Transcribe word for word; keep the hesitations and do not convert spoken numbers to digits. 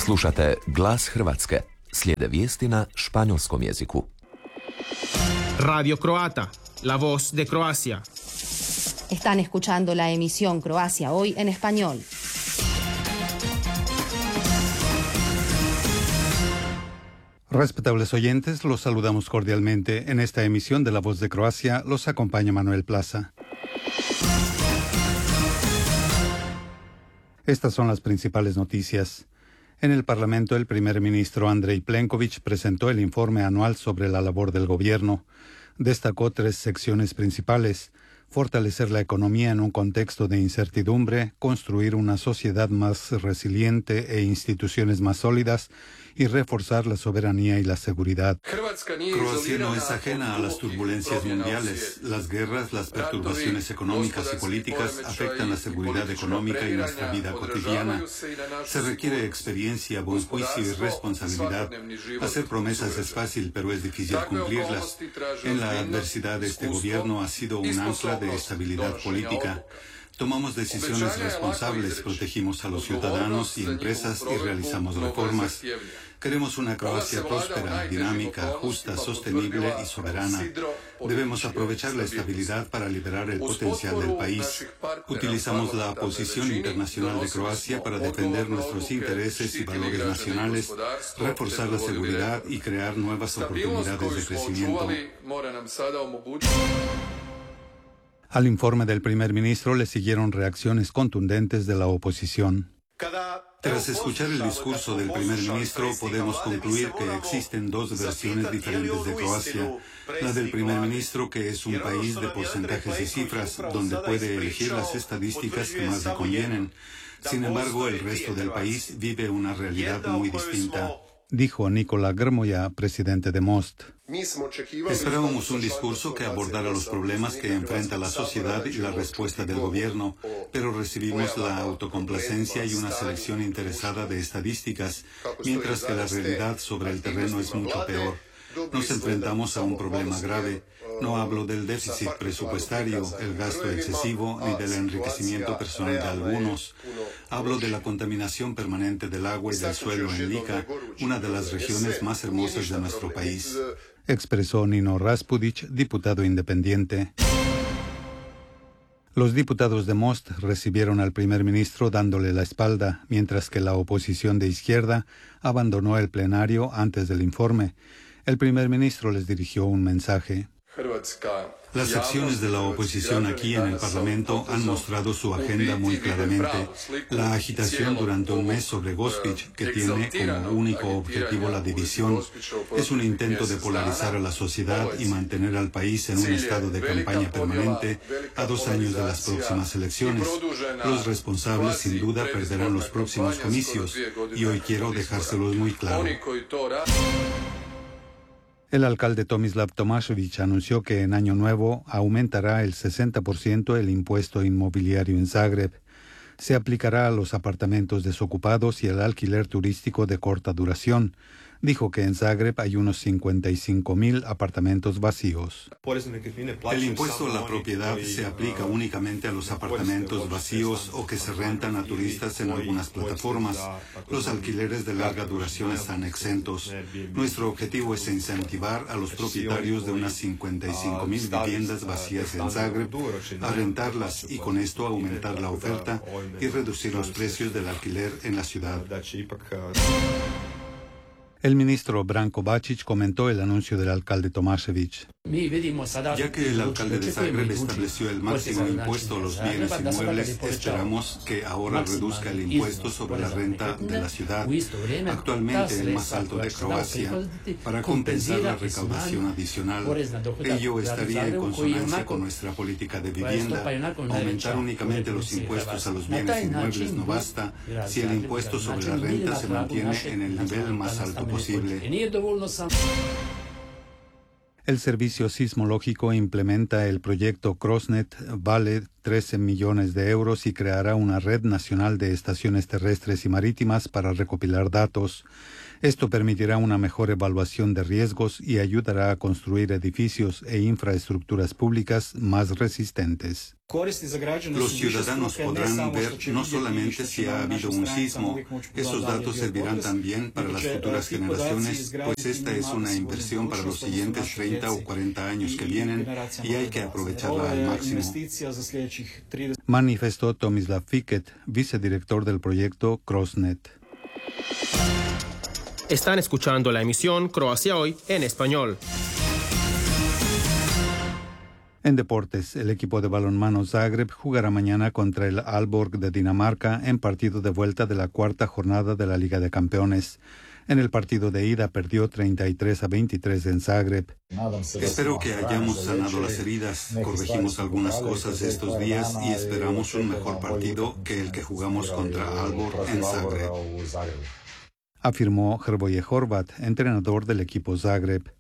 Slušate Glas Hrvatske. Slijede vijesti na španjolskom jeziku. Radio Croata, la voz de Croacia. Están escuchando la emisión Croacia Hoy en español. Respetables oyentes, los saludamos cordialmente. En esta emisión de La Voz de Croacia los acompaña Manuel Plaza. Estas son las principales noticias. En el Parlamento, el primer ministro Andrej Plenković presentó el informe anual sobre la labor del gobierno. Destacó tres secciones principales: fortalecer la economía en un contexto de incertidumbre, construir una sociedad más resiliente e instituciones más sólidas, y reforzar la soberanía y la seguridad. Croacia no es ajena a las turbulencias mundiales. Las guerras, las perturbaciones económicas y políticas afectan la seguridad económica y nuestra vida cotidiana. Se requiere experiencia, buen juicio y responsabilidad. Hacer promesas es fácil, pero es difícil cumplirlas. En la adversidad, este gobierno ha sido un ancla de estabilidad política. Tomamos decisiones responsables, protegimos a los ciudadanos y empresas y realizamos reformas. Queremos una Croacia próspera, dinámica, justa, sostenible y soberana. Debemos aprovechar la estabilidad para liberar el potencial del país. Utilizamos la posición internacional de Croacia para defender nuestros intereses y valores nacionales, reforzar la seguridad y crear nuevas oportunidades de crecimiento. Al informe del primer ministro le siguieron reacciones contundentes de la oposición. Tras escuchar el discurso del primer ministro, podemos concluir que existen dos versiones diferentes de Croacia. La del primer ministro, que es un país de porcentajes y cifras, donde puede elegir las estadísticas que más le convienen. Sin embargo, el resto del país vive una realidad muy distinta, dijo Nikola Grmoja, presidente de Most. Esperábamos un discurso que abordara los problemas que enfrenta la sociedad y la respuesta del gobierno, pero recibimos la autocomplacencia y una selección interesada de estadísticas, mientras que la realidad sobre el terreno es mucho peor. Nos enfrentamos a un problema grave. No hablo del déficit presupuestario, el gasto excesivo, ni del enriquecimiento personal de algunos. Hablo de la contaminación permanente del agua y del suelo en Lika, una de las regiones más hermosas de nuestro país, expresó Nino Raspudic, diputado independiente. Los diputados de Most recibieron al primer ministro dándole la espalda, mientras que la oposición de izquierda abandonó el plenario antes del informe. El primer ministro les dirigió un mensaje. Las secciones de la oposición aquí en el Parlamento han mostrado su agenda muy claramente. La agitación durante un mes sobre Gospić, que tiene como único objetivo la división, es un intento de polarizar a la sociedad y mantener al país en un estado de campaña permanente a dos años de las próximas elecciones. Los responsables sin duda perderán los próximos comicios y hoy quiero dejárselos muy claro. El alcalde Tomislav Tomašević anunció que en Año Nuevo aumentará el sesenta por ciento el impuesto inmobiliario en Zagreb. Se aplicará a los apartamentos desocupados y el alquiler turístico de corta duración. Dijo que en Zagreb hay unos cincuenta y cinco mil apartamentos vacíos. El impuesto a la propiedad se aplica únicamente a los apartamentos vacíos o que se rentan a turistas en algunas plataformas. Los alquileres de larga duración están exentos. Nuestro objetivo es incentivar a los propietarios de unas cincuenta y cinco mil viviendas vacías en Zagreb a rentarlas y con esto aumentar la oferta y reducir los precios del alquiler en la ciudad. El ministro Branko Bačić comentó el anuncio del alcalde Tomašević. Ya que el alcalde de Zagreb estableció el máximo impuesto a los bienes inmuebles, esperamos que ahora reduzca el impuesto sobre la renta de la ciudad, actualmente el más alto de Croacia, para compensar la recaudación adicional. Ello estaría en consonancia con nuestra política de vivienda. Aumentar únicamente los impuestos a los bienes inmuebles no basta si el impuesto sobre la renta se mantiene en el nivel más alto posible. El Servicio Sismológico implementa el proyecto CrossNet Vale trece millones de euros y creará una red nacional de estaciones terrestres y marítimas para recopilar datos. Esto permitirá una mejor evaluación de riesgos y ayudará a construir edificios e infraestructuras públicas más resistentes. Los ciudadanos podrán ver no solamente si ha habido un sismo, esos datos servirán también para las futuras generaciones, pues esta es una inversión para los siguientes treinta o cuarenta años que vienen y hay que aprovecharla al máximo. Manifestó Tomislav Fiket, vicedirector del proyecto CrossNet. Están escuchando la emisión Croacia Hoy en español. En deportes, el equipo de balonmano Zagreb jugará mañana contra el Aalborg de Dinamarca en partido de vuelta de la cuarta jornada de la Liga de Campeones. En el partido de ida perdió treinta y tres a veintitrés en Zagreb. Espero que hayamos sanado las heridas, corregimos algunas cosas estos días y esperamos un mejor partido que el que jugamos contra Aalborg en Zagreb. Afirmó Hrvoje Horvat, entrenador del equipo Zagreb.